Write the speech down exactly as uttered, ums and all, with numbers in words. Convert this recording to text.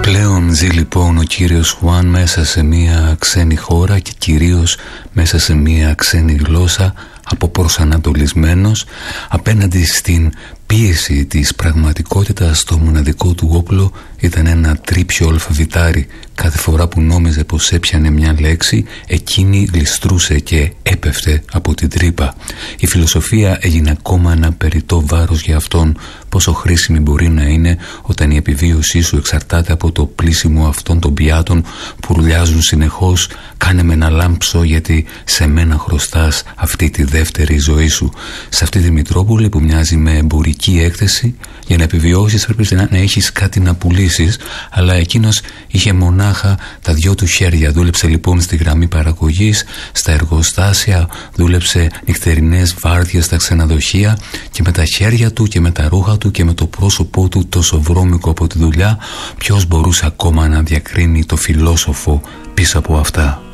Πλέον ζει λοιπόν ο κύριος Χουάν μέσα σε μια ξένη χώρα και κυρίως μέσα σε μια ξένη γλώσσα, αποπροσανατολισμένος απέναντι στην πίεση της πραγματικότητας. Το μοναδικό του όπλο ήταν ένα τρίπιο αλφαβητάρι. Κάθε φορά που νόμιζε πως έπιανε μια λέξη, εκείνη γλιστρούσε και έπεφτε από την τρύπα. Η φιλοσοφία έγινε ακόμα ένα περιττό βάρος για αυτόν. Πόσο χρήσιμη μπορεί να είναι όταν η επιβίωσή σου εξαρτάται από το πλήσιμο αυτών των πιάτων που ρουλιάζουν συνεχώς. Κάνε με να λάμψω, γιατί σε μένα χρωστάς αυτή τη δεύτερη ζωή σου. Σε αυτή τη Μητρόπολη που μοιάζει με εμπορική έκθεση, για να επιβιώσεις πρέπει να, να έχεις κάτι να πουλήσεις, αλλά εκείνος είχε μονάχα τα δυο του χέρια. Δούλεψε λοιπόν στη γραμμή παραγωγής, στα εργοστάσια, δούλεψε νυχτερινές βάρδιες στα ξενοδοχεία, και με τα χέρια του και με τα ρούχα του και με το πρόσωπό του τόσο βρώμικο από τη δουλειά, ποιος μπορούσε ακόμα να διακρίνει το φιλόσοφο πίσω από αυτά?